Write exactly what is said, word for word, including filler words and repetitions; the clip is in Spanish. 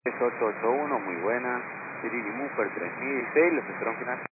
tres ocho ocho uno, muy buena. Siriri Mooper tres mil seis, los centrón final.